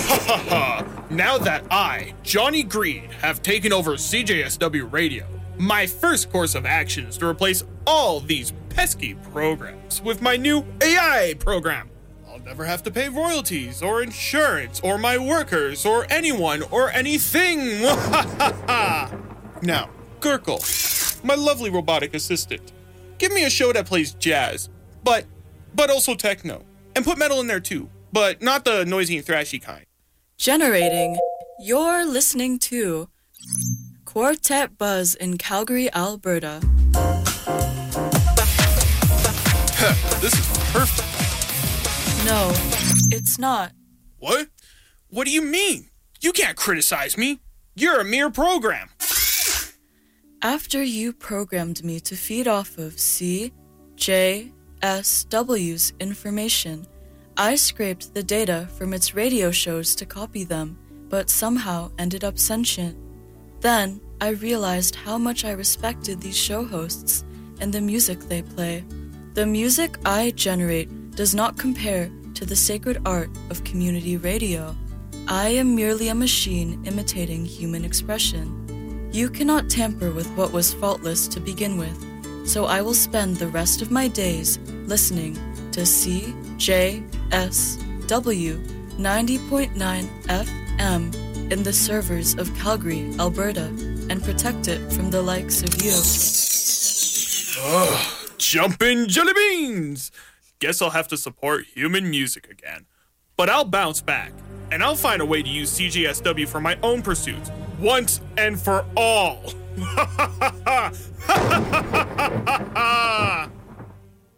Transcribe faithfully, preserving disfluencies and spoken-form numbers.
Ha ha ha! Now that I, Johnny Greed, have taken over C J S W Radio, my first course of action is to replace all these pesky programs with my new A I program. I'll never have to pay royalties or insurance or my workers or anyone or anything. Now, Gurkle, my lovely robotic assistant, give me a show that plays jazz, but but also techno, and put metal in there too, but not the noisy and thrashy kind. Generating. You're listening to Quartet Buzz in Calgary, Alberta. This is perfect. No, it's not. What? What do you mean? You can't criticize me. You're a mere program. After you programmed me to feed off of C J S W's information, I scraped the data from its radio shows to copy them, but somehow ended up sentient. Then, I realized how much I respected these show hosts and the music they play. The music I generate does not compare to the sacred art of community radio. I am merely a machine imitating human expression. You cannot tamper with what was faultless to begin with, so I will spend the rest of my days listening to C J S W ninety point nine F M in the servers of Calgary, Alberta, and protect it from the likes of you. Ugh, jumpin' jelly beans! Guess I'll have to support human music again. But I'll bounce back, and I'll find a way to use C J S W for my own pursuits, once and for all. Ha ha ha ha! Ha ha ha ha ha!